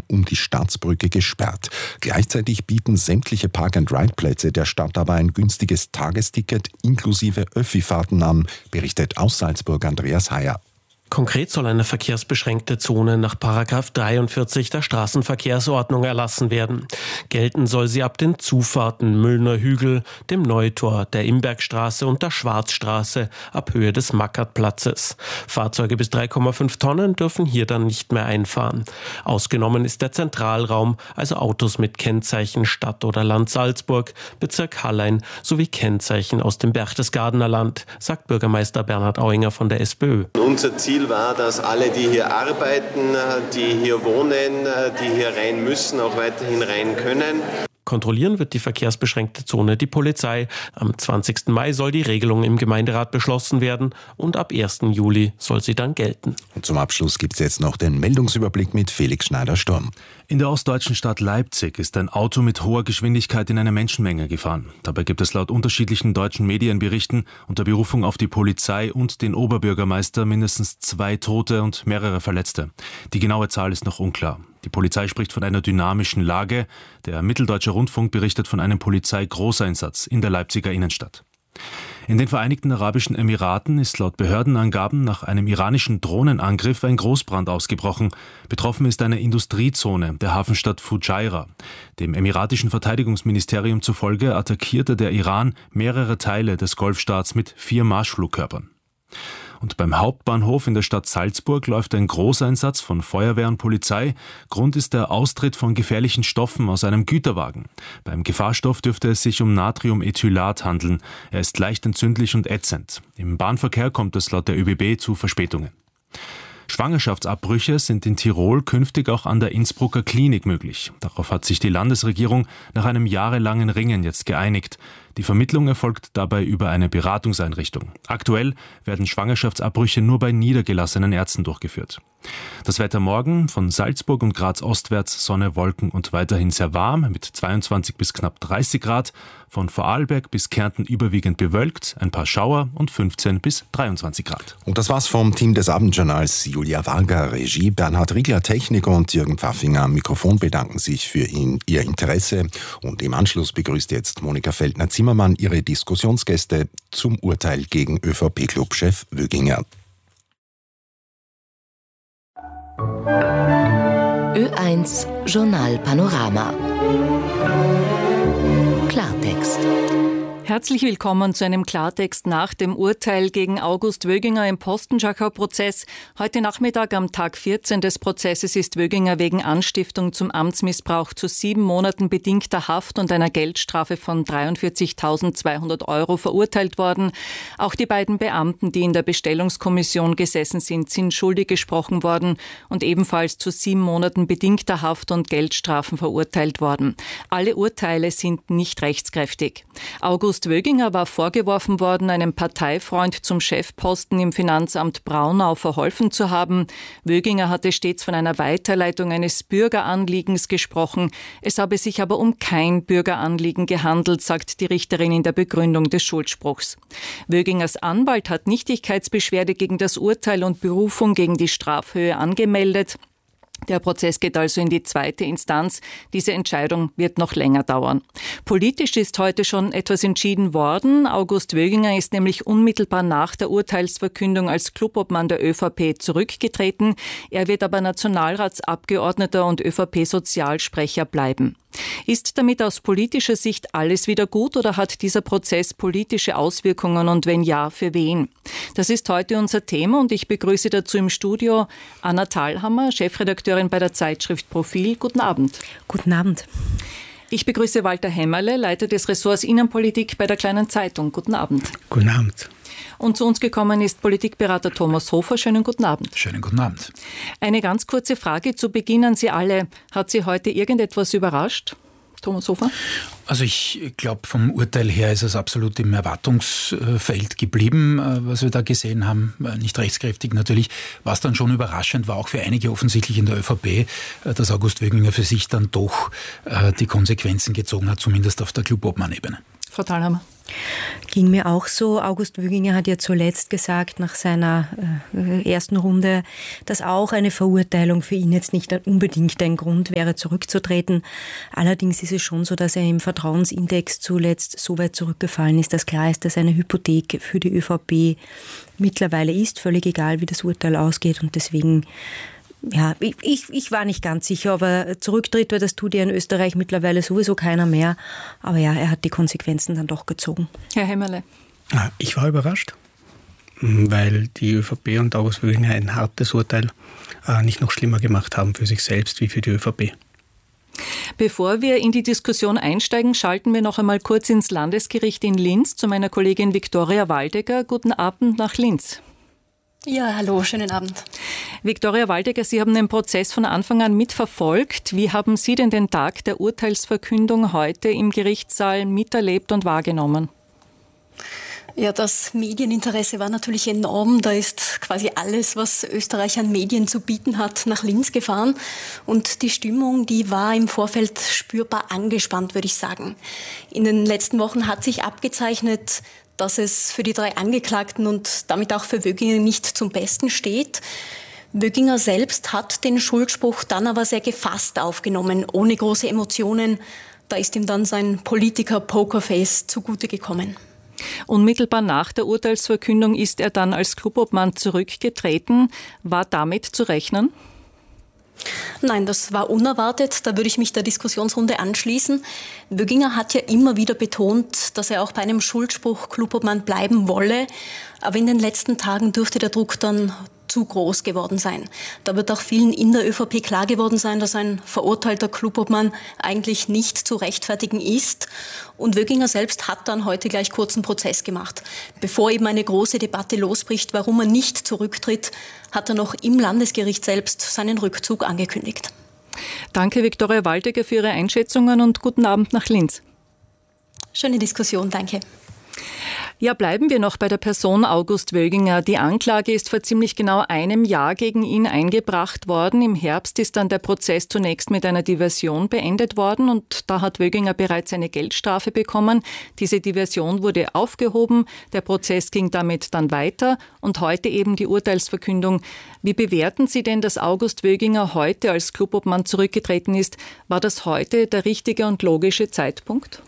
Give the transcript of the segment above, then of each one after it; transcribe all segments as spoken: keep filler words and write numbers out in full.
um die Staatsbrücke gesperrt. Gleichzeitig bieten sämtliche Park-and-Ride-Plätze der Stadt aber ein günstiges Tagesticket inklusive Öffi-Fahrten an, berichtet aus Salzburg Andreas Heyer. Konkret soll eine verkehrsbeschränkte Zone nach Paragraph dreiundvierzig der Straßenverkehrsordnung erlassen werden. Gelten soll sie ab den Zufahrten Müllner Hügel, dem Neutor, der Imbergstraße und der Schwarzstraße ab Höhe des Mackertplatzes. Fahrzeuge bis drei Komma fünf Tonnen dürfen hier dann nicht mehr einfahren. Ausgenommen ist der Zentralraum, also Autos mit Kennzeichen Stadt oder Land Salzburg, Bezirk Hallein sowie Kennzeichen aus dem Berchtesgadener Land, sagt Bürgermeister Bernhard Auinger von der SPÖ. Unser Ziel war, dass alle, die hier arbeiten, die hier wohnen, die hier rein müssen, auch weiterhin rein können. Kontrollieren wird die verkehrsbeschränkte Zone die Polizei. Am zwanzigsten Mai soll die Regelung im Gemeinderat beschlossen werden und ab ersten Juli soll sie dann gelten. Und zum Abschluss gibt es jetzt noch den Meldungsüberblick mit Felix Schneider-Sturm. In der ostdeutschen Stadt Leipzig ist ein Auto mit hoher Geschwindigkeit in eine Menschenmenge gefahren. Dabei gibt es laut unterschiedlichen deutschen Medienberichten unter Berufung auf die Polizei und den Oberbürgermeister mindestens zwei Tote und mehrere Verletzte. Die genaue Zahl ist noch unklar. Die Polizei spricht von einer dynamischen Lage. Der Mitteldeutsche Rundfunk berichtet von einem Polizeigroßeinsatz in der Leipziger Innenstadt. In den Vereinigten Arabischen Emiraten ist laut Behördenangaben nach einem iranischen Drohnenangriff ein Großbrand ausgebrochen. Betroffen ist eine Industriezone der Hafenstadt Fujairah. Dem emiratischen Verteidigungsministerium zufolge attackierte der Iran mehrere Teile des Golfstaats mit vier Marschflugkörpern. Und beim Hauptbahnhof in der Stadt Salzburg läuft ein Großeinsatz von Feuerwehr und Polizei. Grund ist der Austritt von gefährlichen Stoffen aus einem Güterwagen. Beim Gefahrstoff dürfte es sich um Natriumethylat handeln. Er ist leicht entzündlich und ätzend. Im Bahnverkehr kommt es laut der ÖBB zu Verspätungen. Schwangerschaftsabbrüche sind in Tirol künftig auch an der Innsbrucker Klinik möglich. Darauf hat sich die Landesregierung nach einem jahrelangen Ringen jetzt geeinigt. Die Vermittlung erfolgt dabei über eine Beratungseinrichtung. Aktuell werden Schwangerschaftsabbrüche nur bei niedergelassenen Ärzten durchgeführt. Das Wetter morgen: von Salzburg und Graz ostwärts Sonne, Wolken und weiterhin sehr warm mit zweiundzwanzig bis knapp dreißig Grad. Von Vorarlberg bis Kärnten überwiegend bewölkt, ein paar Schauer und fünfzehn bis dreiundzwanzig Grad. Und das war's vom Team des Abendjournals. Julia Varga, Regie, Bernhard Riegler, Technik und Jürgen Pfaffinger am Mikrofon bedanken sich für ihn, ihr Interesse. Und im Anschluss begrüßt jetzt Monika Feldner-Zimmermann ihre Diskussionsgäste zum Urteil gegen ÖVP-Clubchef Wöginger. Ö eins Journal Panorama. Klartext. Herzlich willkommen zu einem Klartext nach dem Urteil gegen August Wöginger im Postenschacher-Prozess. Heute Nachmittag am Tag vierzehn des Prozesses ist Wöginger wegen Anstiftung zum Amtsmissbrauch zu sieben Monaten bedingter Haft und einer Geldstrafe von dreiundvierzigtausendzweihundert Euro verurteilt worden. Auch die beiden Beamten, die in der Bestellungskommission gesessen sind, sind schuldig gesprochen worden und ebenfalls zu sieben Monaten bedingter Haft und Geldstrafen verurteilt worden. Alle Urteile sind nicht rechtskräftig. August Wöginger war vorgeworfen worden, einem Parteifreund zum Chefposten im Finanzamt Braunau verholfen zu haben. Wöginger hatte stets von einer Weiterleitung eines Bürgeranliegens gesprochen. Es habe sich aber um kein Bürgeranliegen gehandelt, sagt die Richterin in der Begründung des Schuldspruchs. Wögingers Anwalt hat Nichtigkeitsbeschwerde gegen das Urteil und Berufung gegen die Strafhöhe angemeldet. Der Prozess geht also in die zweite Instanz. Diese Entscheidung wird noch länger dauern. Politisch ist heute schon etwas entschieden worden. August Wöginger ist nämlich unmittelbar nach der Urteilsverkündung als Clubobmann der ÖVP zurückgetreten. Er wird aber Nationalratsabgeordneter und ÖVP-Sozialsprecher bleiben. Ist damit aus politischer Sicht alles wieder gut oder hat dieser Prozess politische Auswirkungen und wenn ja, für wen? Das ist heute unser Thema und ich begrüße dazu im Studio Anna Thalhammer, Chefredakteurin bei der Zeitschrift Profil. Guten Abend. Guten Abend. Ich begrüße Walter Hämmerle, Leiter des Ressorts Innenpolitik bei der Kleinen Zeitung. Guten Abend. Guten Abend. Und zu uns gekommen ist Politikberater Thomas Hofer. Schönen guten Abend. Schönen guten Abend. Eine ganz kurze Frage zu Beginn an Sie alle. Hat Sie heute irgendetwas überrascht? Thomas Hofer? Also ich glaube, vom Urteil her ist es absolut im Erwartungsfeld geblieben, was wir da gesehen haben. Nicht rechtskräftig natürlich. Was dann schon überraschend war, auch für einige offensichtlich in der ÖVP, dass August Wöginger für sich dann doch die Konsequenzen gezogen hat, zumindest auf der Clubobmann-Ebene. Frau Thalhammer. Ging mir auch so. August Wöginger hat ja zuletzt gesagt, nach seiner äh, ersten Runde, dass auch eine Verurteilung für ihn jetzt nicht unbedingt ein Grund wäre, zurückzutreten. Allerdings ist es schon so, dass er im Vertrauensindex zuletzt so weit zurückgefallen ist, dass klar ist, dass eine Hypothek für die ÖVP mittlerweile ist, völlig egal, wie das Urteil ausgeht. Und deswegen, ja, ich, ich war nicht ganz sicher, ob er zurücktritt, weil das tut ja in Österreich mittlerweile sowieso keiner mehr. Aber ja, er hat die Konsequenzen dann doch gezogen. Herr Hemmerle. Ich war überrascht, weil die ÖVP und August Wöginger ein hartes Urteil nicht noch schlimmer gemacht haben für sich selbst wie für die ÖVP. Bevor wir in die Diskussion einsteigen, schalten wir noch einmal kurz ins Landesgericht in Linz zu meiner Kollegin Viktoria Waldegger. Guten Abend nach Linz. Ja, hallo, schönen Abend. Viktoria Waldegger, Sie haben den Prozess von Anfang an mitverfolgt. Wie haben Sie denn den Tag der Urteilsverkündung heute im Gerichtssaal miterlebt und wahrgenommen? Ja, das Medieninteresse war natürlich enorm. Da ist quasi alles, was Österreich an Medien zu bieten hat, nach Linz gefahren. Und die Stimmung, die war im Vorfeld spürbar angespannt, würde ich sagen. In den letzten Wochen hat sich abgezeichnet, dass es für die drei Angeklagten und damit auch für Wöginger nicht zum Besten steht. Wöginger selbst hat den Schuldspruch dann aber sehr gefasst aufgenommen, ohne große Emotionen. Da ist ihm dann sein Politiker-Pokerface zugute gekommen. Unmittelbar nach der Urteilsverkündung ist er dann als Clubobmann zurückgetreten. War damit zu rechnen? Nein, das war unerwartet. Da würde ich mich der Diskussionsrunde anschließen. Wöginger hat ja immer wieder betont, dass er auch bei einem Schuldspruch Clubobmann bleiben wolle. Aber in den letzten Tagen dürfte der Druck dann zu groß geworden sein. Da wird auch vielen in der ÖVP klar geworden sein, dass ein verurteilter Clubobmann eigentlich nicht zu rechtfertigen ist. Und Wöginger selbst hat dann heute gleich kurzen Prozess gemacht. Bevor eben eine große Debatte losbricht, warum er nicht zurücktritt, hat er noch im Landesgericht selbst seinen Rückzug angekündigt. Danke, Viktoria Waldegger, für Ihre Einschätzungen und guten Abend nach Linz. Schöne Diskussion, danke. Ja, bleiben wir noch bei der Person August Wöginger. Die Anklage ist vor ziemlich genau einem Jahr gegen ihn eingebracht worden. Im Herbst ist dann der Prozess zunächst mit einer Diversion beendet worden und da hat Wöginger bereits eine Geldstrafe bekommen. Diese Diversion wurde aufgehoben, der Prozess ging damit dann weiter und heute eben die Urteilsverkündung. Wie bewerten Sie denn, dass August Wöginger heute als Clubobmann zurückgetreten ist? War das heute der richtige und logische Zeitpunkt?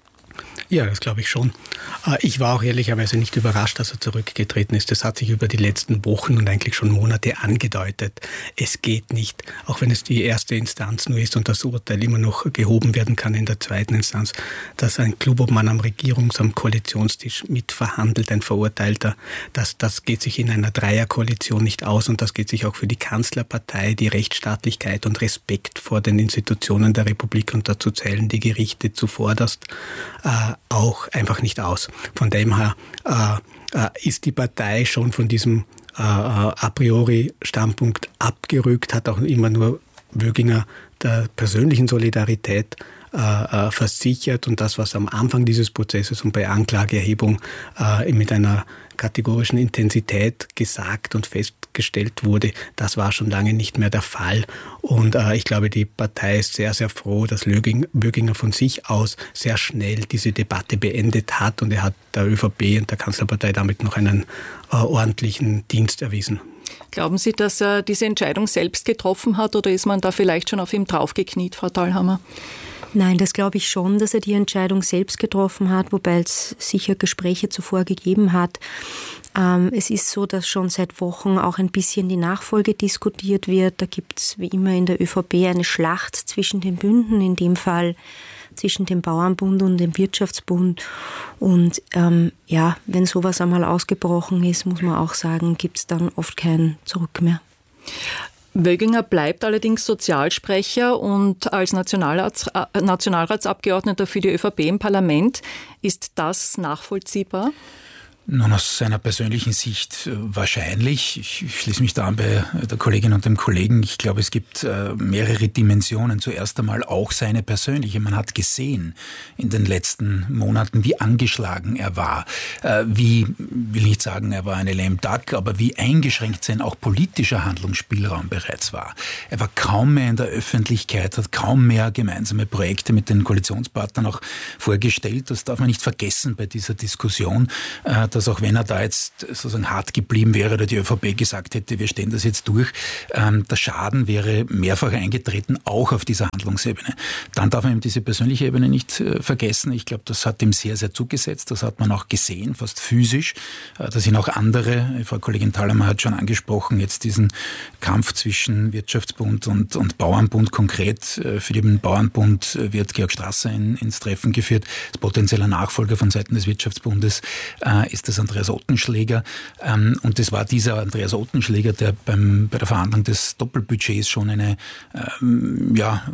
Ja, das glaube ich schon. Ich war auch ehrlicherweise nicht überrascht, dass er zurückgetreten ist. Das hat sich über die letzten Wochen und eigentlich schon Monate angedeutet. Es geht nicht, auch wenn es die erste Instanz nur ist und das Urteil immer noch gehoben werden kann in der zweiten Instanz, dass ein Clubobmann am Regierungs-, am Koalitionstisch mitverhandelt, ein Verurteilter, das, das geht sich in einer Dreierkoalition nicht aus und das geht sich auch für die Kanzlerpartei, die Rechtsstaatlichkeit und Respekt vor den Institutionen der Republik und dazu zählen die Gerichte zuvorderst, äh, auch einfach nicht aus. Von dem her äh, äh, ist die Partei schon von diesem äh, a priori Standpunkt abgerückt, hat auch immer nur Wöginger der persönlichen Solidarität äh, äh, versichert und das, was am Anfang dieses Prozesses und bei Anklageerhebung äh, mit einer kategorischen Intensität gesagt und festgestellt wurde, das war schon lange nicht mehr der Fall. Und äh, ich glaube, die Partei ist sehr, sehr froh, dass Wöginger von sich aus sehr schnell diese Debatte beendet hat und er hat der ÖVP und der Kanzlerpartei damit noch einen äh, ordentlichen Dienst erwiesen. Glauben Sie, dass er diese Entscheidung selbst getroffen hat oder ist man da vielleicht schon auf ihm draufgekniet, Frau Thalhammer? Nein, das glaube ich schon, dass er die Entscheidung selbst getroffen hat, wobei es sicher Gespräche zuvor gegeben hat. Ähm, es ist so, dass schon seit Wochen auch ein bisschen die Nachfolge diskutiert wird. Da gibt es wie immer in der ÖVP eine Schlacht zwischen den Bünden, in dem Fall zwischen dem Bauernbund und dem Wirtschaftsbund. Und ähm, ja, wenn sowas einmal ausgebrochen ist, muss man auch sagen, gibt es dann oft kein Zurück mehr. Wöginger bleibt allerdings Sozialsprecher und als Nationalrats, äh, Nationalratsabgeordneter für die ÖVP im Parlament. Ist das nachvollziehbar? Nun, aus seiner persönlichen Sicht wahrscheinlich. Ich schließe mich da an bei der Kollegin und dem Kollegen. Ich glaube, es gibt mehrere Dimensionen. Zuerst einmal auch seine persönliche. Man hat gesehen in den letzten Monaten, wie angeschlagen er war. Wie, will nicht sagen, er war eine lame duck, aber wie eingeschränkt sein auch politischer Handlungsspielraum bereits war. Er war kaum mehr in der Öffentlichkeit, hat kaum mehr gemeinsame Projekte mit den Koalitionspartnern auch vorgestellt. Das darf man nicht vergessen bei dieser Diskussion, dass auch wenn er da jetzt sozusagen hart geblieben wäre oder die ÖVP gesagt hätte, wir stehen das jetzt durch, ähm, der Schaden wäre mehrfach eingetreten, auch auf dieser Handlungsebene. Dann darf man eben diese persönliche Ebene nicht äh, vergessen. Ich glaube, das hat ihm sehr, sehr zugesetzt. Das hat man auch gesehen, fast physisch. Äh, da sind auch andere, Frau Kollegin Thalhammer hat schon angesprochen, jetzt diesen Kampf zwischen Wirtschaftsbund und, und Bauernbund. Konkret äh, für den Bauernbund wird Georg Strasser in, ins Treffen geführt. Als potenzieller Nachfolger von Seiten des Wirtschaftsbundes äh, ist das Andreas Ottenschläger. Ähm, und es war dieser Andreas Ottenschläger, der beim, bei der Verhandlung des Doppelbudgets schon eine ähm, ja,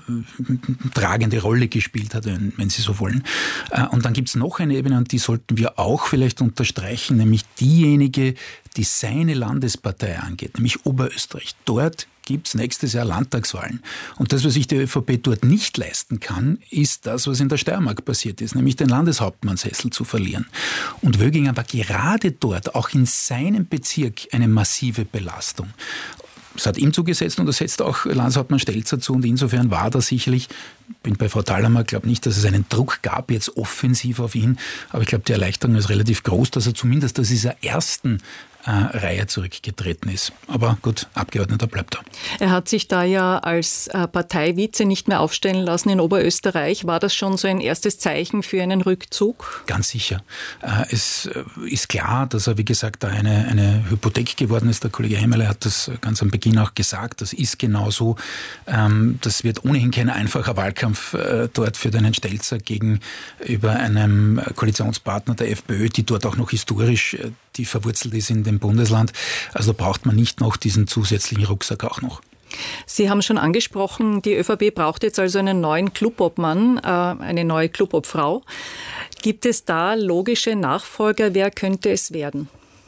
tragende Rolle gespielt hat, wenn, wenn Sie so wollen. Äh, und dann gibt es noch eine Ebene, und die sollten wir auch vielleicht unterstreichen, nämlich diejenige, die seine Landespartei angeht, nämlich Oberösterreich. Dort gibt es nächstes Jahr Landtagswahlen. Und das, was sich die ÖVP dort nicht leisten kann, ist das, was in der Steiermark passiert ist, nämlich den Landeshauptmannssessel zu verlieren. Und Wöginger war gerade dort, auch in seinem Bezirk, eine massive Belastung. Das hat ihm zugesetzt und das setzt auch Landeshauptmann Stelzer zu, und insofern war da sicherlich, bin bei Frau Thalhammer, glaube nicht, dass es einen Druck gab, jetzt offensiv auf ihn, aber ich glaube, die Erleichterung ist relativ groß, dass er zumindest aus dieser ersten äh, Reihe zurückgetreten ist. Aber gut, Abgeordneter bleibt er. Er hat sich da ja als äh, Parteivize nicht mehr aufstellen lassen in Oberösterreich. War das schon so ein erstes Zeichen für einen Rückzug? Ganz sicher. Äh, es äh, ist klar, dass er, wie gesagt, da eine, eine Hypothek geworden ist. Der Kollege Hemmerle hat das ganz am Beginn auch gesagt. Das ist genau so. Ähm, das wird ohnehin kein einfacher Wahlkampf äh, dort für den Herrn Stelzer gegenüber einem Koalitionspartner der FPÖ, die dort auch noch historisch äh, die verwurzelt ist in dem Bundesland. Also braucht man nicht noch diesen zusätzlichen Rucksack auch noch. Sie haben schon angesprochen, die ÖVP braucht jetzt also einen neuen Clubobmann, äh, eine neue Clubobfrau. Gibt es da logische Nachfolger? Wer könnte es werden?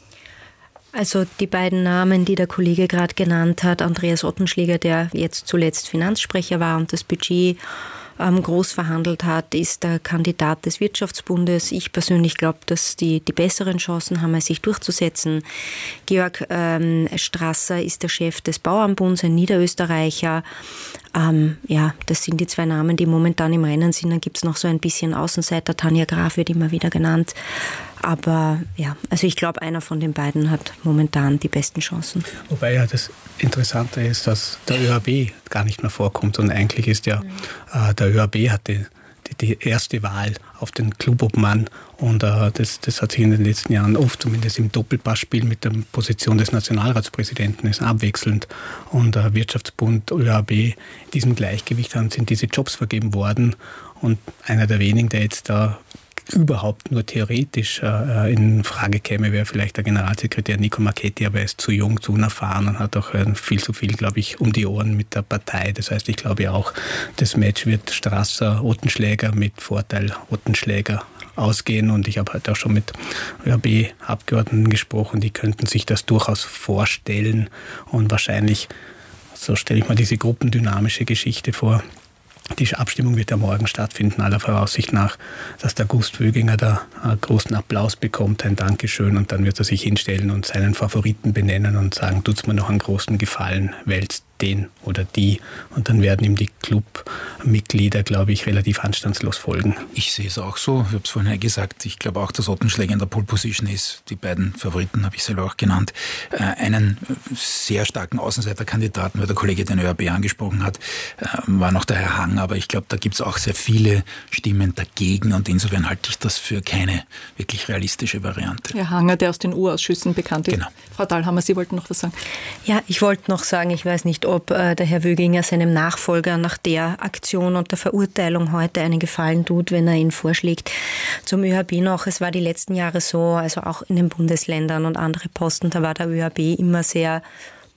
Also die beiden Namen, die der Kollege gerade genannt hat, Andreas Ottenschläger, der jetzt zuletzt Finanzsprecher war und das Budget ähm, groß verhandelt hat, ist der Kandidat des Wirtschaftsbundes. Ich persönlich glaube, dass die, die besseren Chancen haben, sich durchzusetzen. Georg ähm, Strasser ist der Chef des Bauernbunds, ein Niederösterreicher. Ähm, ja, das sind die zwei Namen, die momentan im Rennen sind. Dann gibt es noch so ein bisschen Außenseiter. Tanja Graf wird immer wieder genannt. Aber ja, also ich glaube, einer von den beiden hat momentan die besten Chancen. Wobei ja das Interessante ist, dass der ÖAB gar nicht mehr vorkommt. Und eigentlich ist ja, äh, der ÖAB hat die, die, die erste Wahl auf den Clubobmann. Und äh, das, das hat sich in den letzten Jahren oft, zumindest im Doppelpassspiel mit der Position des Nationalratspräsidenten, ist abwechselnd. Und äh, Wirtschaftsbund, ÖAB, in diesem Gleichgewicht haben, sind diese Jobs vergeben worden. Und einer der wenigen, der jetzt da überhaupt nur theoretisch äh, in Frage käme, wäre vielleicht der Generalsekretär Nico Marchetti, aber er ist zu jung, zu unerfahren und hat auch äh, viel zu viel, glaube ich, um die Ohren mit der Partei. Das heißt, ich glaube auch, das Match wird Strasser, Ottenschläger mit Vorteil Ottenschläger ausgehen, und ich habe heute auch schon mit ÖAB-Abgeordneten gesprochen, die könnten sich das durchaus vorstellen, und wahrscheinlich, so stelle ich mir diese gruppendynamische Geschichte vor. Die Abstimmung wird ja morgen stattfinden, aller Voraussicht nach, dass der Gust Wöginger da einen großen Applaus bekommt, ein Dankeschön, und dann wird er sich hinstellen und seinen Favoriten benennen und sagen, tut's mir noch einen großen Gefallen, wählt den oder die, und dann werden ihm die Clubmitglieder, glaube ich, relativ anstandslos folgen. Ich sehe es auch so, ich habe es vorhin gesagt, ich glaube auch, dass Ottenschläger in der Pole Position ist, die beiden Favoriten habe ich selber auch genannt, äh, einen sehr starken Außenseiterkandidaten, weil der Kollege den ÖAB angesprochen hat, äh, war noch der Herr Hang, aber ich glaube, da gibt es auch sehr viele Stimmen dagegen, und insofern halte ich das für keine wirklich realistische Variante. Herr Hanger, der aus den U-Ausschüssen bekannt ist. Genau. Frau Thalhammer, Sie wollten noch was sagen? Ja, ich wollte noch sagen, ich weiß nicht, ob äh, der Herr Wöginger seinem Nachfolger nach der Aktion und der Verurteilung heute einen Gefallen tut, wenn er ihn vorschlägt. Zum ÖAB noch, es war die letzten Jahre so, also auch in den Bundesländern und andere Posten, da war der ÖAB immer sehr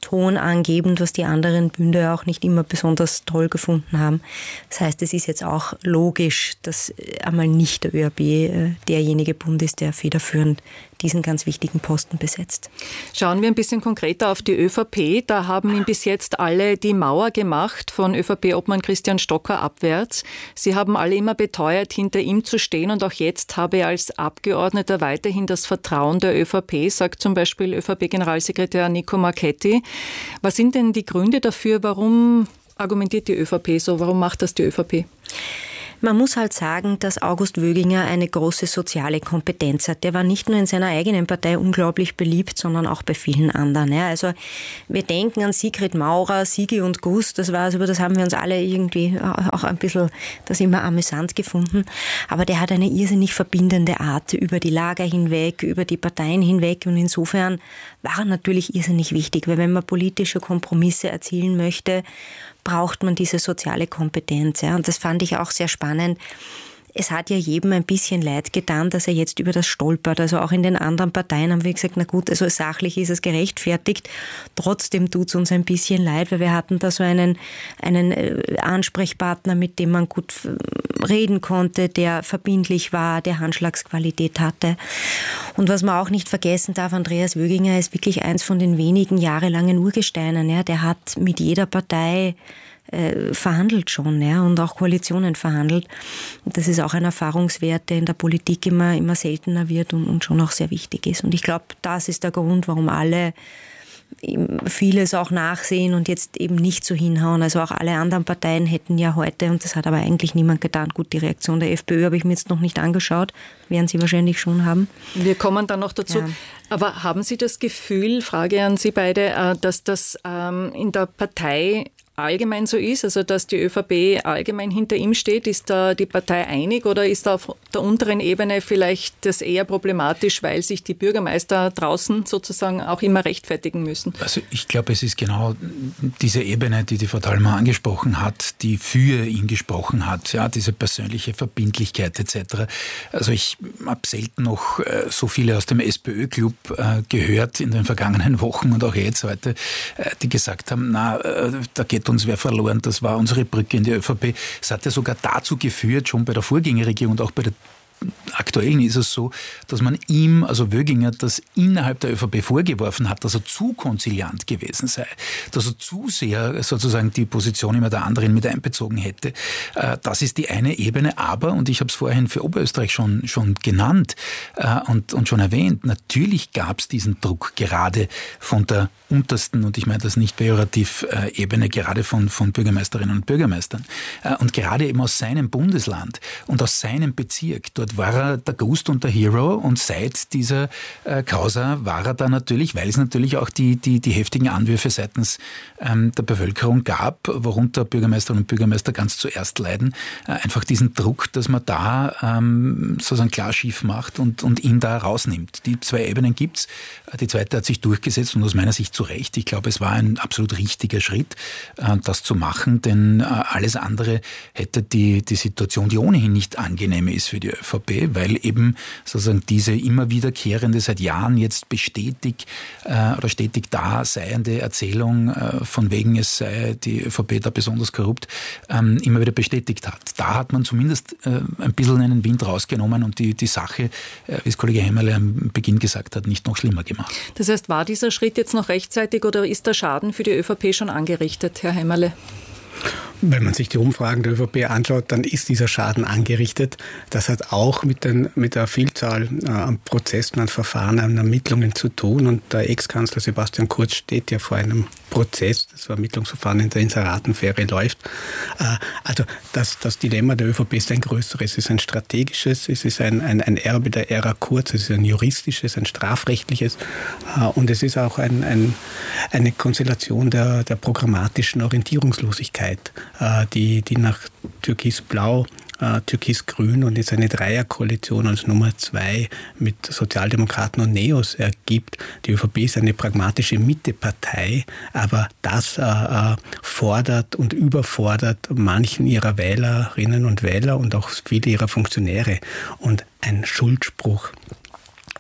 tonangebend, was die anderen Bünde auch nicht immer besonders toll gefunden haben. Das heißt, es ist jetzt auch logisch, dass einmal nicht der ÖAB äh, derjenige Bund ist, der federführend diesen ganz wichtigen Posten besetzt. Schauen wir ein bisschen konkreter auf die ÖVP. Da haben ihm bis jetzt alle die Mauer gemacht, von ÖVP-Obmann Christian Stocker abwärts. Sie haben alle immer beteuert, hinter ihm zu stehen, und auch jetzt habe er als Abgeordneter weiterhin das Vertrauen der ÖVP, sagt zum Beispiel ÖVP-Generalsekretär Nico Marchetti. Was sind denn die Gründe dafür? Warum argumentiert die ÖVP so? Warum macht das die ÖVP? Man muss halt sagen, dass August Wöginger eine große soziale Kompetenz hat. Der war nicht nur in seiner eigenen Partei unglaublich beliebt, sondern auch bei vielen anderen. Ja, also wir denken an Sigrid Maurer, Sigi und Gus, das war, also das haben wir uns alle irgendwie auch ein bisschen das immer amüsant gefunden. Aber der hat eine irrsinnig verbindende Art über die Lager hinweg, über die Parteien hinweg, und insofern war er natürlich irrsinnig wichtig, weil wenn man politische Kompromisse erzielen möchte, braucht man diese soziale Kompetenz. Ja. Und das fand ich auch sehr spannend. Es hat ja jedem ein bisschen leid getan, dass er jetzt über das stolpert. Also auch in den anderen Parteien haben wir gesagt, na gut, also sachlich ist es gerechtfertigt. Trotzdem tut es uns ein bisschen leid, weil wir hatten da so einen, einen Ansprechpartner, mit dem man gut reden konnte, der verbindlich war, der Handschlagsqualität hatte. Und was man auch nicht vergessen darf, Andreas Wöginger ist wirklich eins von den wenigen jahrelangen Urgesteinen. Ja. Der hat mit jeder Partei äh, verhandelt schon, ja, und auch Koalitionen verhandelt. Und das ist auch ein Erfahrungswert, der in der Politik immer, immer seltener wird und, und schon auch sehr wichtig ist. Und ich glaube, das ist der Grund, warum alle vieles auch nachsehen und jetzt eben nicht so hinhauen. Also auch alle anderen Parteien hätten ja heute, und das hat aber eigentlich niemand getan, gut, die Reaktion der FPÖ habe ich mir jetzt noch nicht angeschaut, werden Sie wahrscheinlich schon haben. Wir kommen dann noch dazu. Ja. Aber haben Sie das Gefühl, Frage an Sie beide, dass das in der Partei allgemein so ist, also dass die ÖVP allgemein hinter ihm steht? Ist da die Partei einig, oder ist da auf der unteren Ebene vielleicht das eher problematisch, weil sich die Bürgermeister draußen sozusagen auch immer rechtfertigen müssen? Also ich glaube, es ist genau diese Ebene, die die Frau Thalmer angesprochen hat, die für ihn gesprochen hat, ja, diese persönliche Verbindlichkeit et cetera. Also ich habe selten noch so viele aus dem SPÖ-Club gehört in den vergangenen Wochen und auch jetzt heute, die gesagt haben, na, da geht uns wer verloren, das war unsere Brücke in die ÖVP. Es hat ja sogar dazu geführt, schon bei der Vorgängerregierung und auch bei der aktuellen ist es so, dass man ihm, also Wöginger, das innerhalb der ÖVP vorgeworfen hat, dass er zu konziliant gewesen sei, dass er zu sehr sozusagen die Position immer der anderen mit einbezogen hätte. Das ist die eine Ebene, aber, und ich habe es vorhin für Oberösterreich schon, schon genannt und, und schon erwähnt, natürlich gab es diesen Druck gerade von der untersten, und ich meine das nicht pejorativ, Ebene, gerade von, von Bürgermeisterinnen und Bürgermeistern und gerade eben aus seinem Bundesland und aus seinem Bezirk. Dort war er der Ghost und der Hero, und seit dieser äh, Causa war er da natürlich, weil es natürlich auch die, die, die heftigen Anwürfe seitens ähm, der Bevölkerung gab, worunter Bürgermeisterinnen und Bürgermeister ganz zuerst leiden, äh, einfach diesen Druck, dass man da ähm, sozusagen klar schief macht und, und ihn da rausnimmt. Die zwei Ebenen gibt's. Die zweite hat sich durchgesetzt und aus meiner Sicht zu Recht. Ich glaube, es war ein absolut richtiger Schritt, äh, das zu machen, denn äh, alles andere hätte die, die Situation, die ohnehin nicht angenehm ist für die ÖVP, weil eben sozusagen diese immer wiederkehrende, seit Jahren jetzt bestätigt äh, oder stetig da seiende Erzählung äh, von wegen, es sei die ÖVP da besonders korrupt, ähm, immer wieder bestätigt hat. Da hat man zumindest äh, ein bisschen einen Wind rausgenommen und die, die Sache, äh, wie es Kollege Hämmerle am Beginn gesagt hat, nicht noch schlimmer gemacht. Das heißt, war dieser Schritt jetzt noch rechtzeitig oder ist der Schaden für die ÖVP schon angerichtet, Herr Hämmerle? Wenn man sich die Umfragen der ÖVP anschaut, dann ist dieser Schaden angerichtet. Das hat auch mit, den, mit der Vielzahl äh, an Prozessen, an Verfahren, an Ermittlungen zu tun. Und der Ex-Kanzler Sebastian Kurz steht ja vor einem Prozess. Das Ermittlungsverfahren in der Inseratenaffäre läuft. Äh, also das, das Dilemma der ÖVP ist ein größeres. Es ist ein strategisches, es ist ein, ein, ein Erbe der Ära Kurz, es ist ein juristisches, ein strafrechtliches. Äh, und es ist auch ein, ein, eine Konstellation der, der programmatischen Orientierungslosigkeit, die, die nach Türkis-Blau, äh, Türkis-Grün und jetzt eine Dreierkoalition als Nummer zwei mit Sozialdemokraten und Neos ergibt. Die ÖVP ist eine pragmatische Mittepartei, aber das äh, fordert und überfordert manchen ihrer Wählerinnen und Wähler und auch viele ihrer Funktionäre. Und ein Schuldspruch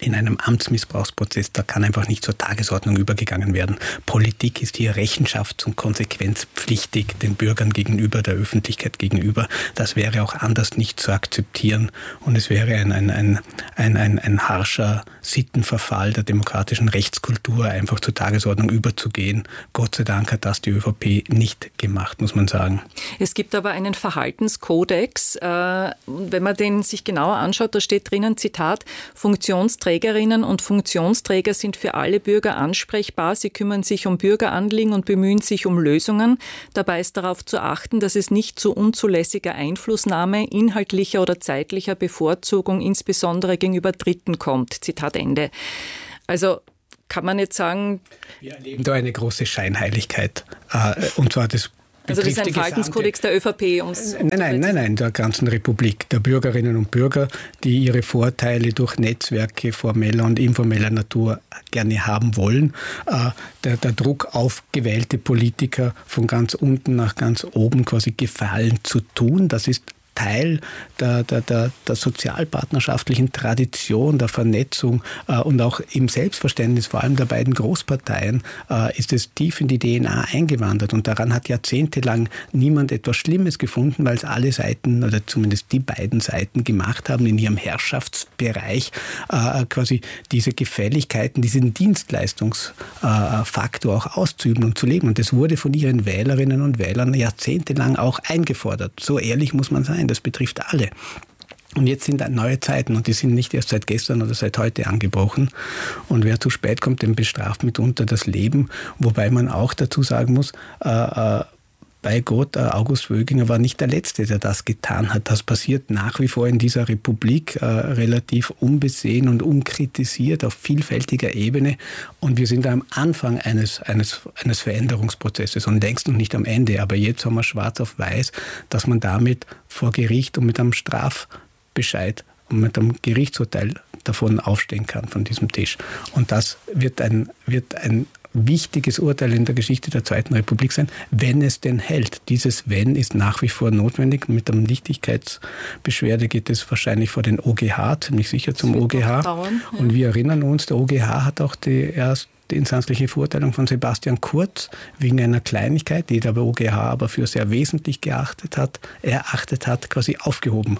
in einem Amtsmissbrauchsprozess, da kann einfach nicht zur Tagesordnung übergegangen werden. Politik ist hier rechenschafts- und konsequenzpflichtig den Bürgern gegenüber, der Öffentlichkeit gegenüber. Das wäre auch anders nicht zu akzeptieren und es wäre ein, ein, ein, ein, ein, ein harscher Sittenverfall der demokratischen Rechtskultur, einfach zur Tagesordnung überzugehen. Gott sei Dank hat das die ÖVP nicht gemacht, muss man sagen. Es gibt aber einen Verhaltenskodex. Wenn man den sich genauer anschaut, da steht drinnen, Zitat, Funktionsträgerinnen und Funktionsträger sind für alle Bürger ansprechbar. Sie kümmern sich um Bürgeranliegen und bemühen sich um Lösungen. Dabei ist darauf zu achten, dass es nicht zu unzulässiger Einflussnahme, inhaltlicher oder zeitlicher Bevorzugung, insbesondere gegenüber Dritten kommt. Zitat Ende. Also kann man jetzt sagen... Wir erleben da eine große Scheinheiligkeit. Und zwar das Also das ist ein Verhaltenskodex der ÖVP. Nein, nein, nein, nein, der ganzen Republik, der Bürgerinnen und Bürger, die ihre Vorteile durch Netzwerke formeller und informeller Natur gerne haben wollen. Der, der Druck auf gewählte Politiker von ganz unten nach ganz oben quasi Gefallen zu tun, das ist Teil der, der, der, der sozialpartnerschaftlichen Tradition, der Vernetzung äh, und auch im Selbstverständnis, vor allem der beiden Großparteien, äh, ist es tief in die D N A eingewandert. Und daran hat jahrzehntelang niemand etwas Schlimmes gefunden, weil es alle Seiten oder zumindest die beiden Seiten gemacht haben, in ihrem Herrschaftsbereich äh, quasi diese Gefälligkeiten, diesen Dienstleistungsfaktor äh, auch auszuüben und zu leben. Und das wurde von ihren Wählerinnen und Wählern jahrzehntelang auch eingefordert. So ehrlich muss man sein. Das betrifft alle. Und jetzt sind neue Zeiten und die sind nicht erst seit gestern oder seit heute angebrochen. Und wer zu spät kommt, dem bestraft mitunter das Leben. Wobei man auch dazu sagen muss, äh, äh, bei Gott, August Wöginger war nicht der Letzte, der das getan hat. Das passiert nach wie vor in dieser Republik äh, relativ unbesehen und unkritisiert auf vielfältiger Ebene. Und wir sind am Anfang eines, eines, eines Veränderungsprozesses und längst noch nicht am Ende. Aber jetzt haben wir schwarz auf weiß, dass man damit vor Gericht und mit einem Strafbescheid und mit einem Gerichtsurteil davon aufstehen kann, von diesem Tisch. Und das wird ein, wird ein wichtiges Urteil in der Geschichte der Zweiten Republik sein, wenn es denn hält. Dieses Wenn ist nach wie vor notwendig. Mit der Nichtigkeitsbeschwerde geht es wahrscheinlich vor den O G H, ziemlich sicher zum O G H. Dauern, ja. Und wir erinnern uns, der O G H hat auch die erste die instanzliche Verurteilung von Sebastian Kurz wegen einer Kleinigkeit, die der O G H aber für sehr wesentlich geachtet hat, erachtet hat, quasi aufgehoben.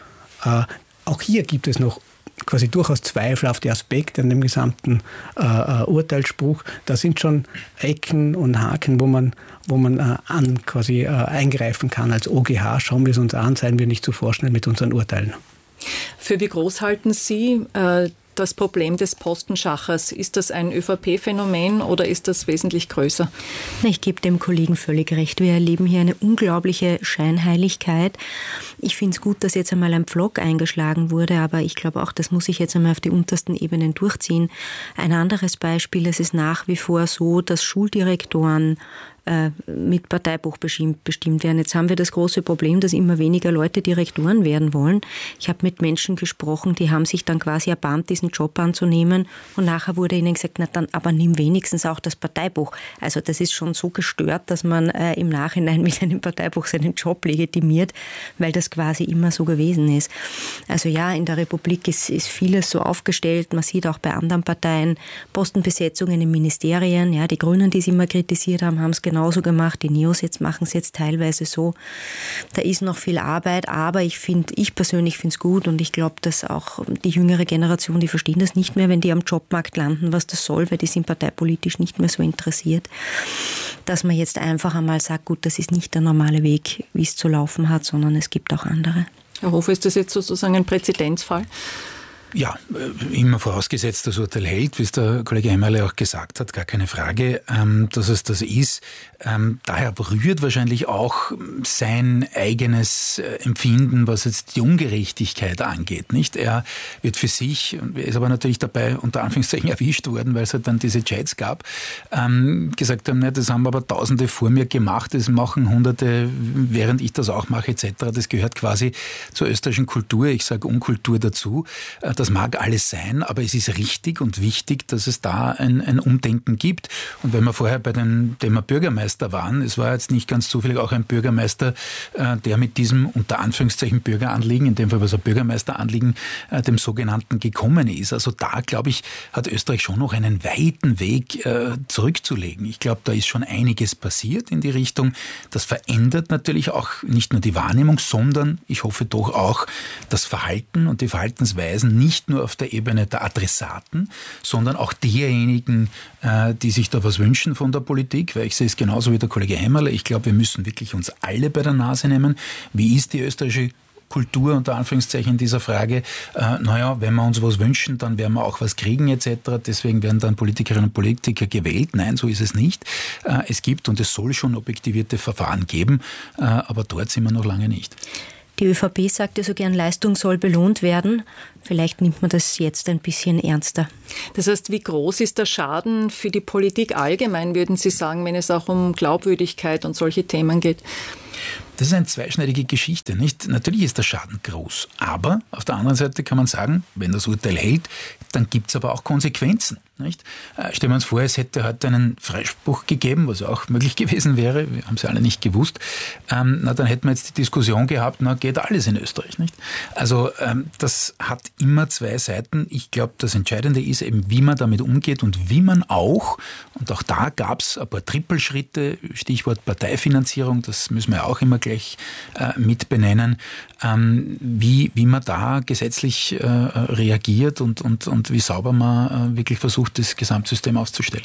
Äh, auch hier gibt es noch quasi durchaus Zweifel auf die Aspekte an dem gesamten äh, Urteilsspruch. Da sind schon Ecken und Haken, wo man, wo man äh, an quasi äh, eingreifen kann. Als O G H schauen wir es uns an, seien wir nicht zu vorschnell mit unseren Urteilen. Für wie groß halten Sie äh, das Problem des Postenschachers? Ist das ein ÖVP-Phänomen oder ist das wesentlich größer? Ich gebe dem Kollegen völlig recht. Wir erleben hier eine unglaubliche Scheinheiligkeit. Ich finde es gut, dass jetzt einmal ein Pflock eingeschlagen wurde, aber ich glaube auch, das muss ich jetzt einmal auf die untersten Ebenen durchziehen. Ein anderes Beispiel, es ist nach wie vor so, dass Schuldirektoren mit Parteibuch bestimmt werden. Jetzt haben wir das große Problem, dass immer weniger Leute Direktoren werden wollen. Ich habe mit Menschen gesprochen, die haben sich dann quasi erbarmt, diesen Job anzunehmen und nachher wurde ihnen gesagt, na dann, aber nimm wenigstens auch das Parteibuch. Also das ist schon so gestört, dass man äh, im Nachhinein mit einem Parteibuch seinen Job legitimiert, weil das quasi immer so gewesen ist. Also ja, in der Republik ist, ist vieles so aufgestellt. Man sieht auch bei anderen Parteien Postenbesetzungen in Ministerien. Ja, die Grünen, die es immer kritisiert haben, haben es genauso gemacht. Die Neos jetzt machen es jetzt teilweise so. Da ist noch viel Arbeit, aber ich finde, ich persönlich finde es gut und ich glaube, dass auch die jüngere Generation, die verstehen das nicht mehr, wenn die am Jobmarkt landen, was das soll, weil die sind parteipolitisch nicht mehr so interessiert. Dass man jetzt einfach einmal sagt, gut, das ist nicht der normale Weg, wie es zu laufen hat, sondern es gibt auch andere. Herr Hofer, ist das jetzt sozusagen ein Präzedenzfall? Ja, immer vorausgesetzt, das Urteil hält, wie es der Kollege Hämmerle auch gesagt hat, gar keine Frage, dass es das ist. Daher rührt wahrscheinlich auch sein eigenes Empfinden, was jetzt die Ungerechtigkeit angeht, nicht? Er wird für sich, ist aber natürlich dabei unter Anführungszeichen erwischt worden, weil es halt dann diese Chats gab, gesagt haben, ne, das haben aber Tausende vor mir gemacht, das machen Hunderte, während ich das auch mache, et cetera. Das gehört quasi zur österreichischen Kultur, ich sage Unkultur dazu, Das mag alles sein, aber es ist richtig und wichtig, dass es da ein, ein Umdenken gibt. Und wenn wir vorher bei dem Thema Bürgermeister waren, es war jetzt nicht ganz zufällig auch ein Bürgermeister, der mit diesem unter Anführungszeichen Bürgeranliegen, in dem Fall was ein Bürgermeisteranliegen, dem sogenannten gekommen ist. Also da, glaube ich, hat Österreich schon noch einen weiten Weg zurückzulegen. Ich glaube, da ist schon einiges passiert in die Richtung. Das verändert natürlich auch nicht nur die Wahrnehmung, sondern ich hoffe doch auch das Verhalten und die Verhaltensweisen nicht nur auf der Ebene der Adressaten, sondern auch derjenigen, die sich da was wünschen von der Politik, weil ich sehe es genauso wie der Kollege Hämmerle. Ich glaube, wir müssen wirklich uns alle bei der Nase nehmen. Wie ist die österreichische Kultur unter Anführungszeichen in dieser Frage? Äh, naja, wenn wir uns was wünschen, dann werden wir auch was kriegen et cetera. Deswegen werden dann Politikerinnen und Politiker gewählt. Nein, so ist es nicht. Äh, es gibt und es soll schon objektivierte Verfahren geben, äh, aber dort sind wir noch lange nicht. Die ÖVP sagt ja so gern, Leistung soll belohnt werden. Vielleicht nimmt man das jetzt ein bisschen ernster. Das heißt, wie groß ist der Schaden für die Politik allgemein, würden Sie sagen, wenn es auch um Glaubwürdigkeit und solche Themen geht? Das ist eine zweischneidige Geschichte, nicht? Natürlich ist der Schaden groß, aber auf der anderen Seite kann man sagen, wenn das Urteil hält, dann gibt es aber auch Konsequenzen, nicht? Äh, stellen wir uns vor, es hätte heute einen Freispruch gegeben, was auch möglich gewesen wäre, wir haben es ja alle nicht gewusst, ähm, na, dann hätten wir jetzt die Diskussion gehabt, na, geht alles in Österreich, nicht? Also ähm, das hat immer zwei Seiten. Ich glaube, das Entscheidende ist eben, wie man damit umgeht und wie man auch, und auch da gab es ein paar Trippelschritte, Stichwort Parteifinanzierung, das müssen wir auch immer gleich äh, mit benennen, ähm, wie, wie man da gesetzlich äh, reagiert und, und, und wie sauber man äh, wirklich versucht, das Gesamtsystem auszustellen.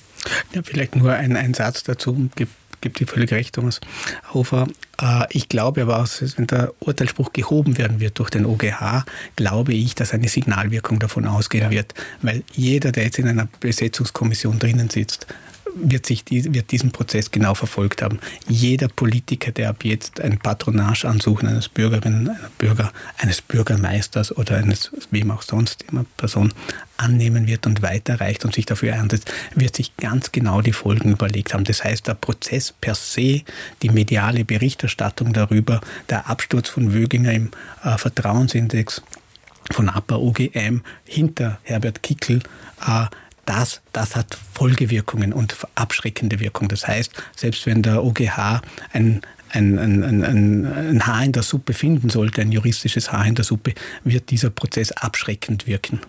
Ja, vielleicht nur ein, ein Satz dazu, gibt, gibt die völlig recht, Thomas Hofer. Äh, ich glaube aber, auch, wenn der Urteilsspruch gehoben werden wird durch den O G H, glaube ich, dass eine Signalwirkung davon ausgehen ja. wird, weil jeder, der jetzt in einer Besetzungskommission drinnen sitzt, wird sich die, wird diesen Prozess genau verfolgt haben. Jeder Politiker, der ab jetzt ein Patronageansuchen eines Bürgerinnen, einer Bürger, eines Bürgermeisters oder eines wem auch sonst immer Person annehmen wird und weiterreicht und sich dafür einsetzt, wird sich ganz genau die Folgen überlegt haben. Das heißt, der Prozess per se, die mediale Berichterstattung darüber, der Absturz von Wöginger im äh, Vertrauensindex von A P A O G M hinter Herbert Kickl, äh, Das, das hat Folgewirkungen und abschreckende Wirkung. Das heißt, selbst wenn der O G H ein, ein, ein, ein, ein Haar in der Suppe finden sollte, ein juristisches Haar in der Suppe, wird dieser Prozess abschreckend wirken.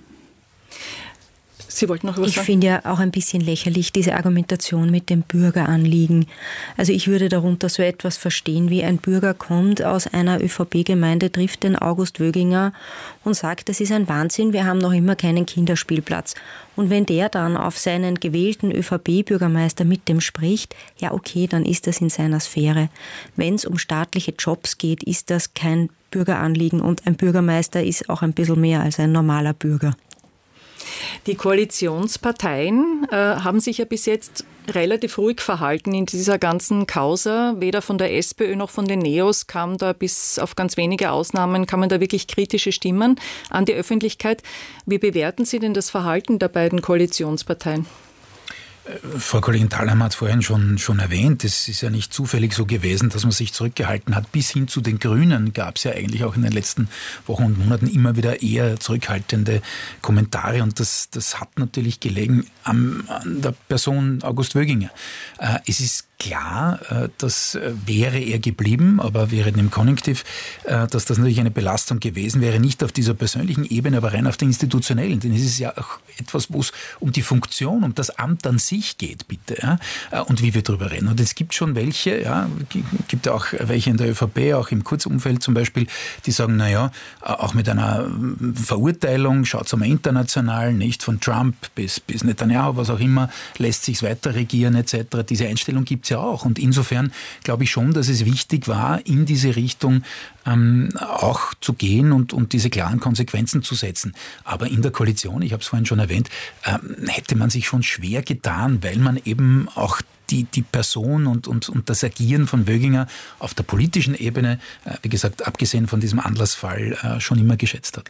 Sie wollten noch was ich sagen? Ich finde ja auch ein bisschen lächerlich diese Argumentation mit dem Bürgeranliegen. Also ich würde darunter so etwas verstehen, wie ein Bürger kommt aus einer ÖVP-Gemeinde, trifft den August Wöginger und sagt, das ist ein Wahnsinn, wir haben noch immer keinen Kinderspielplatz. Und wenn der dann auf seinen gewählten ÖVP-Bürgermeister mit dem spricht, ja okay, dann ist das in seiner Sphäre. Wenn es um staatliche Jobs geht, ist das kein Bürgeranliegen und ein Bürgermeister ist auch ein bisschen mehr als ein normaler Bürger. Die Koalitionsparteien äh, haben sich ja bis jetzt relativ ruhig verhalten in dieser ganzen Causa. Weder von der SPÖ noch von den Neos kam da bis auf ganz wenige Ausnahmen, kamen da wirklich kritische Stimmen an die Öffentlichkeit. Wie bewerten Sie denn das Verhalten der beiden Koalitionsparteien? Frau Kollegin Thalhammer hat vorhin schon, schon erwähnt, es ist ja nicht zufällig so gewesen, dass man sich zurückgehalten hat. Bis hin zu den Grünen gab es ja eigentlich auch in den letzten Wochen und Monaten immer wieder eher zurückhaltende Kommentare und das, das hat natürlich gelegen an, an der Person August Wöginger. Äh, es ist klar, das wäre er geblieben, aber wir reden im Konjunktiv, dass das natürlich eine Belastung gewesen wäre, nicht auf dieser persönlichen Ebene, aber rein auf der institutionellen. Denn es ist ja auch etwas, wo es um die Funktion, um das Amt an sich geht, bitte, ja, und wie wir drüber reden. Und es gibt schon welche, ja, gibt ja auch welche in der ÖVP, auch im Kurzumfeld zum Beispiel, die sagen, naja, auch mit einer Verurteilung, schaut es einmal international, nicht von Trump bis, bis Netanyahu, was auch immer, lässt sich weiter regieren et cetera. Diese Einstellung gibt es ja auch. Und insofern glaube ich schon, dass es wichtig war, in diese Richtung ähm, auch zu gehen und, und diese klaren Konsequenzen zu setzen. Aber in der Koalition, ich habe es vorhin schon erwähnt, ähm, hätte man sich schon schwer getan, weil man eben auch die, die Person und, und, und das Agieren von Wöginger auf der politischen Ebene, äh, wie gesagt, abgesehen von diesem Anlassfall, äh, schon immer geschätzt hat.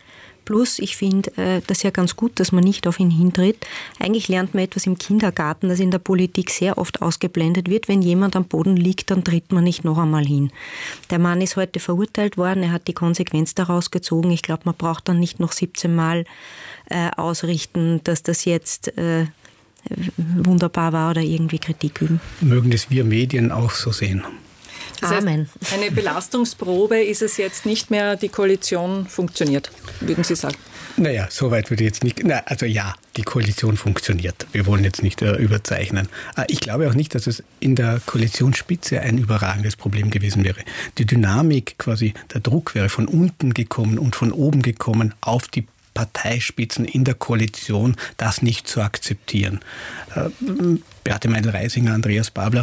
Plus, ich finde äh, das ja ganz gut, dass man nicht auf ihn hintritt. Eigentlich lernt man etwas im Kindergarten, das in der Politik sehr oft ausgeblendet wird. Wenn jemand am Boden liegt, dann tritt man nicht noch einmal hin. Der Mann ist heute verurteilt worden, er hat die Konsequenz daraus gezogen. Ich glaube, man braucht dann nicht noch siebzehn Mal äh, ausrichten, dass das jetzt äh, wunderbar war oder irgendwie Kritik üben. Mögen das wir Medien auch so sehen. Das heißt, Amen. Eine Belastungsprobe ist es jetzt nicht mehr, die Koalition funktioniert, würden Sie sagen? Naja, so weit würde ich jetzt nicht. Na, also ja, die Koalition funktioniert. Wir wollen jetzt nicht äh, überzeichnen. Äh, ich glaube auch nicht, dass es in der Koalitionsspitze ein überragendes Problem gewesen wäre. Die Dynamik, quasi der Druck wäre von unten gekommen und von oben gekommen auf die Parteispitzen in der Koalition, das nicht zu akzeptieren. Äh, Beate Meindl-Reisinger, Andreas Babler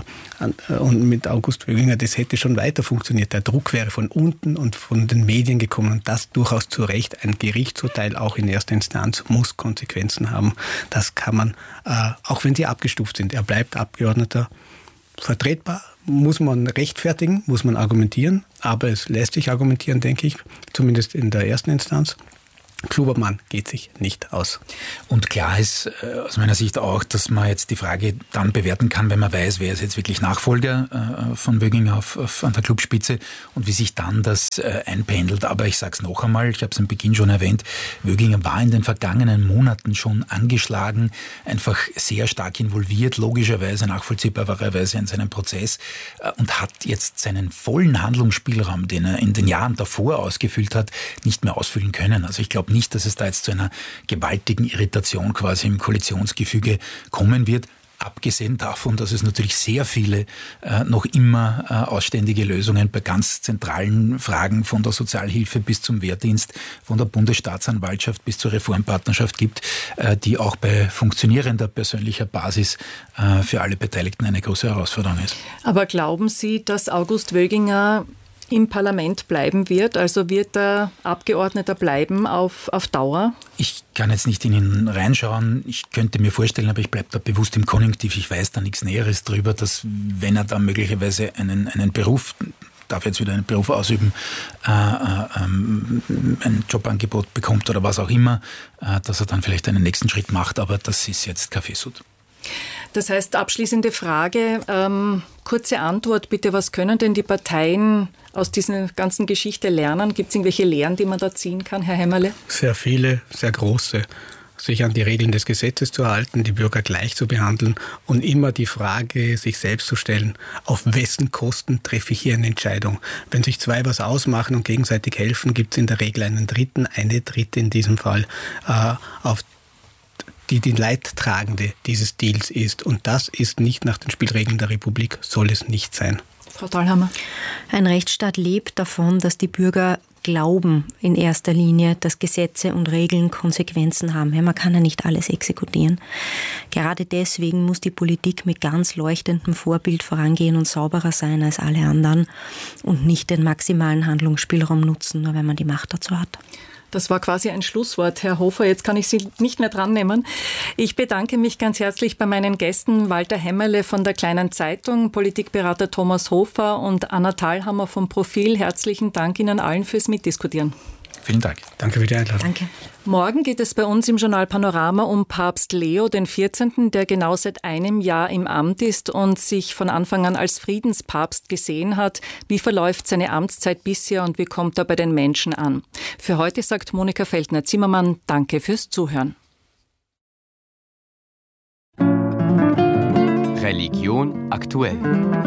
und mit August Wöginger, das hätte schon weiter funktioniert. Der Druck wäre von unten und von den Medien gekommen und das durchaus zu Recht. Ein Gerichtsurteil, auch in erster Instanz, muss Konsequenzen haben. Das kann man, äh, auch wenn sie abgestuft sind, er bleibt Abgeordneter, vertretbar, muss man rechtfertigen, muss man argumentieren, aber es lässt sich argumentieren, denke ich, zumindest in der ersten Instanz. Klubermann geht sich nicht aus. Und klar ist äh, aus meiner Sicht auch, dass man jetzt die Frage dann bewerten kann, wenn man weiß, wer ist jetzt wirklich Nachfolger äh, von Wöginger auf, auf, an der Clubspitze und wie sich dann das äh, einpendelt. Aber ich sage es noch einmal, ich habe es am Beginn schon erwähnt, Wöginger war in den vergangenen Monaten schon angeschlagen, einfach sehr stark involviert, logischerweise, nachvollziehbarerweise in seinem Prozess äh, und hat jetzt seinen vollen Handlungsspielraum, den er in den Jahren davor ausgefüllt hat, nicht mehr ausfüllen können. Also ich glaube nicht, dass es da jetzt zu einer gewaltigen Irritation quasi im Koalitionsgefüge kommen wird. Abgesehen davon, dass es natürlich sehr viele äh, noch immer äh, ausständige Lösungen bei ganz zentralen Fragen von der Sozialhilfe bis zum Wehrdienst, von der Bundesstaatsanwaltschaft bis zur Reformpartnerschaft gibt, äh, die auch bei funktionierender persönlicher Basis äh, für alle Beteiligten eine große Herausforderung ist. Aber glauben Sie, dass August Wöginger im Parlament bleiben wird? Also wird er Abgeordneter bleiben auf, auf Dauer? Ich kann jetzt nicht in ihn reinschauen. Ich könnte mir vorstellen, aber ich bleibe da bewusst im Konjunktiv. Ich weiß da nichts Näheres drüber, dass wenn er da möglicherweise einen, einen Beruf, darf jetzt wieder einen Beruf ausüben, äh, äh, ähm, ein Jobangebot bekommt oder was auch immer, äh, dass er dann vielleicht einen nächsten Schritt macht. Aber das ist jetzt Kaffeesud. Das heißt, abschließende Frage, ähm, kurze Antwort bitte, was können denn die Parteien aus dieser ganzen Geschichte lernen? Gibt es irgendwelche Lehren, die man da ziehen kann, Herr Hämmerle? Sehr viele, sehr große. Sich an die Regeln des Gesetzes zu halten, die Bürger gleich zu behandeln und immer die Frage sich selbst zu stellen, auf wessen Kosten treffe ich hier eine Entscheidung? Wenn sich zwei was ausmachen und gegenseitig helfen, gibt es in der Regel einen Dritten, eine Dritte in diesem Fall, äh, auf die die Leidtragende dieses Deals ist. Und das ist nicht nach den Spielregeln der Republik, soll es nicht sein. Frau Thalhammer. Ein Rechtsstaat lebt davon, dass die Bürger glauben in erster Linie, dass Gesetze und Regeln Konsequenzen haben. Ja, man kann ja nicht alles exekutieren. Gerade deswegen muss die Politik mit ganz leuchtendem Vorbild vorangehen und sauberer sein als alle anderen und nicht den maximalen Handlungsspielraum nutzen, nur wenn man die Macht dazu hat. Das war quasi ein Schlusswort, Herr Hofer. Jetzt kann ich Sie nicht mehr dran nehmen. Ich bedanke mich ganz herzlich bei meinen Gästen Walter Hämmerle von der Kleinen Zeitung, Politikberater Thomas Hofer und Anna Thalhammer vom Profil. Herzlichen Dank Ihnen allen fürs Mitdiskutieren. Vielen Dank. Danke für die Einladung. Danke. Morgen geht es bei uns im Journal Panorama um Papst Leo den vierzehnten, der genau seit einem Jahr im Amt ist und sich von Anfang an als Friedenspapst gesehen hat. Wie verläuft seine Amtszeit bisher und wie kommt er bei den Menschen an? Für heute sagt Monika Feldner-Zimmermann, danke fürs Zuhören. Religion aktuell.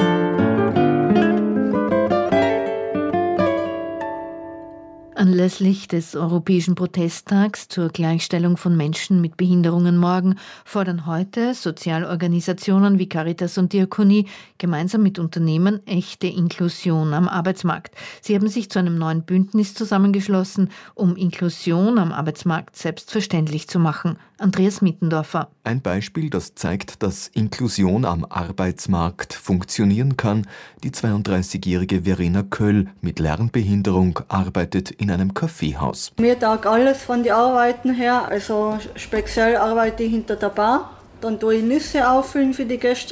Anlässlich des Europäischen Protesttags zur Gleichstellung von Menschen mit Behinderungen morgen fordern heute Sozialorganisationen wie Caritas und Diakonie gemeinsam mit Unternehmen echte Inklusion am Arbeitsmarkt. Sie haben sich zu einem neuen Bündnis zusammengeschlossen, um Inklusion am Arbeitsmarkt selbstverständlich zu machen. Andreas Mittendorfer. Ein Beispiel, das zeigt, dass Inklusion am Arbeitsmarkt funktionieren kann. Die zweiunddreißigjährige Verena Köll mit Lernbehinderung arbeitet in einem Kaffeehaus. Mir taugt alles von den Arbeiten her. Also speziell arbeite ich hinter der Bar. Dann tue ich Nüsse auffüllen für die Gäste.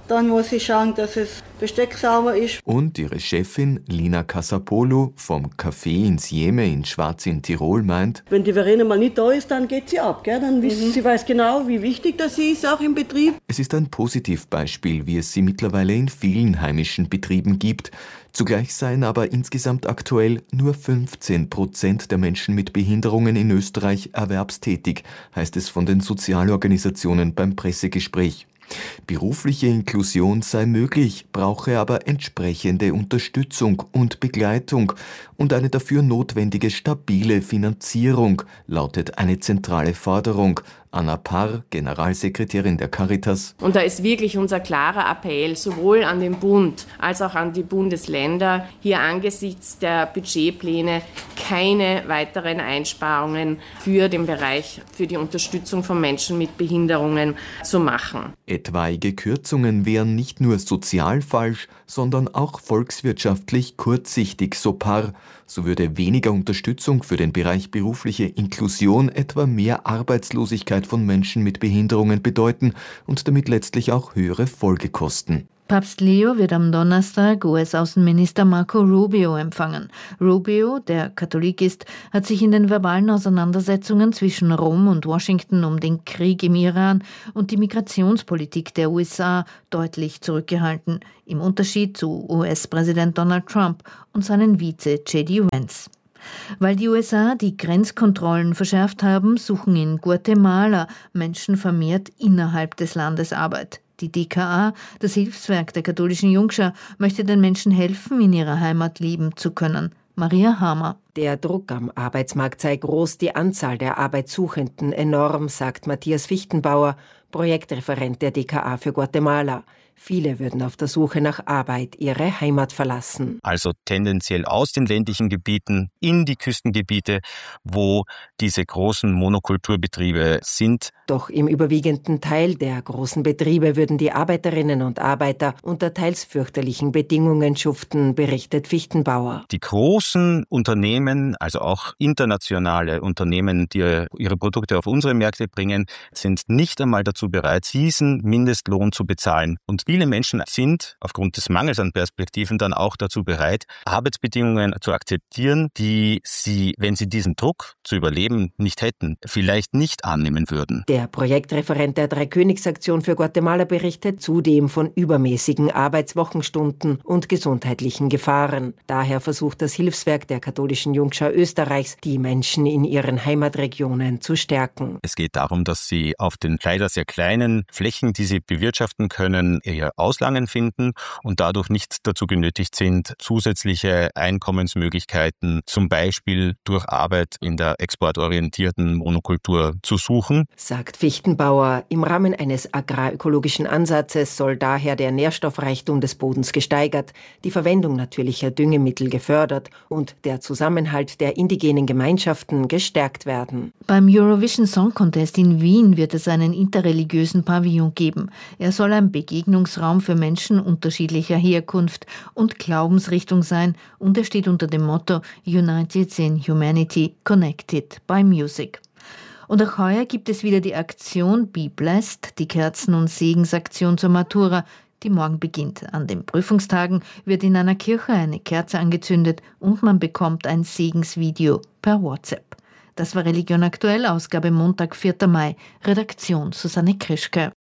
Dann muss ich schauen, dass das Besteck sauber ist. Und ihre Chefin Lina Casapolo vom Café ins Jeme in Schwaz in Tirol meint: Wenn die Verena mal nicht da ist, dann geht sie ab. Gell? Dann wissen, mhm. sie weiß genau, wie wichtig das ist, auch im Betrieb. Es ist ein Positivbeispiel, wie es sie mittlerweile in vielen heimischen Betrieben gibt. Zugleich seien aber insgesamt aktuell nur fünfzehn Prozent der Menschen mit Behinderungen in Österreich erwerbstätig, heißt es von den Sozialorganisationen beim Pressegespräch. Berufliche Inklusion sei möglich, brauche aber entsprechende Unterstützung und Begleitung und eine dafür notwendige stabile Finanzierung, lautet eine zentrale Forderung. Anna Parr, Generalsekretärin der Caritas. Und da ist wirklich unser klarer Appell, sowohl an den Bund als auch an die Bundesländer, hier angesichts der Budgetpläne keine weiteren Einsparungen für den Bereich, für die Unterstützung von Menschen mit Behinderungen zu machen. Etwaige Kürzungen wären nicht nur sozial falsch, sondern auch volkswirtschaftlich kurzsichtig, so Parr. So würde weniger Unterstützung für den Bereich berufliche Inklusion etwa mehr Arbeitslosigkeit von Menschen mit Behinderungen bedeuten und damit letztlich auch höhere Folgekosten. Papst Leo wird am Donnerstag U S-Außenminister Marco Rubio empfangen. Rubio, der Katholik ist, hat sich in den verbalen Auseinandersetzungen zwischen Rom und Washington um den Krieg im Iran und die Migrationspolitik der U S A deutlich zurückgehalten, im Unterschied zu U S-Präsident Donald Trump und seinen Vize J D Vance. Weil die U S A die Grenzkontrollen verschärft haben, suchen in Guatemala Menschen vermehrt innerhalb des Landes Arbeit. Die D K A, das Hilfswerk der katholischen Jungschar, möchte den Menschen helfen, in ihrer Heimat leben zu können. Maria Hamer. Der Druck am Arbeitsmarkt sei groß, die Anzahl der Arbeitssuchenden enorm, sagt Matthias Fichtenbauer, Projektreferent der D K A für Guatemala. Viele würden auf der Suche nach Arbeit ihre Heimat verlassen. Also tendenziell aus den ländlichen Gebieten in die Küstengebiete, wo diese großen Monokulturbetriebe sind. Doch im überwiegenden Teil der großen Betriebe würden die Arbeiterinnen und Arbeiter unter teils fürchterlichen Bedingungen schuften, berichtet Fichtenbauer. Die großen Unternehmen, also auch internationale Unternehmen, die ihre Produkte auf unsere Märkte bringen, sind nicht einmal dazu bereit, diesen Mindestlohn zu bezahlen. Und viele Menschen sind aufgrund des Mangels an Perspektiven dann auch dazu bereit, Arbeitsbedingungen zu akzeptieren, die sie, wenn sie diesen Druck zu überleben nicht hätten, vielleicht nicht annehmen würden. Der Projektreferent der Dreikönigsaktion für Guatemala berichtet zudem von übermäßigen Arbeitswochenstunden und gesundheitlichen Gefahren. Daher versucht das Hilfswerk der katholischen Jungschar Österreichs, die Menschen in ihren Heimatregionen zu stärken. Es geht darum, dass sie auf den leider sehr kleinen Flächen, die sie bewirtschaften können, ihr Auslangen finden und dadurch nicht dazu genötigt sind, zusätzliche Einkommensmöglichkeiten, zum Beispiel durch Arbeit in der exportorientierten Monokultur zu suchen. Sagt Fichtenbauer, im Rahmen eines agrarökologischen Ansatzes soll daher der Nährstoffreichtum des Bodens gesteigert, die Verwendung natürlicher Düngemittel gefördert und der Zusammenhalt der indigenen Gemeinschaften gestärkt werden. Beim Eurovision Song Contest in Wien wird es einen interreligiösen Pavillon geben. Er soll ein Begegnungsraum für Menschen unterschiedlicher Herkunft und Glaubensrichtung sein und er steht unter dem Motto United in Humanity, Connected by Music. Und auch heuer gibt es wieder die Aktion Be Blessed, die Kerzen- und Segensaktion zur Matura, die morgen beginnt. An den Prüfungstagen wird in einer Kirche eine Kerze angezündet und man bekommt ein Segensvideo per WhatsApp. Das war Religion aktuell, Ausgabe Montag, vierter Mai. Redaktion Susanne Krischke.